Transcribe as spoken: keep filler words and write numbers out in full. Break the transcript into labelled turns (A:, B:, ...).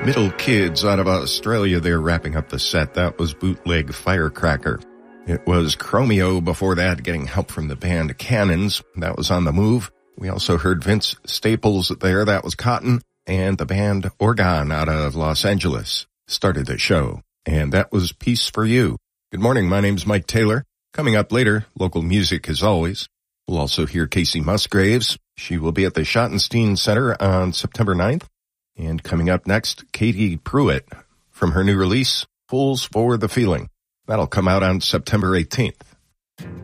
A: Middle Kids out of Australia, they're wrapping up the set. That was Bootleg Firecracker. It was Chromeo before that, getting help from the band Cannons. That was On the Move. We also heard Vince Staples there. That was Cotton. And the band Organ out of Los Angeles started the show. And that was Peace for You. Good morning. My name's Mike Taylor. Coming up later, local music as always. We'll also hear Casey Musgraves. She will be at the Schottenstein Center on September ninth. And coming up next, Katie Pruitt from her new release, Fools for the Feeling. That'll come out on September eighteenth.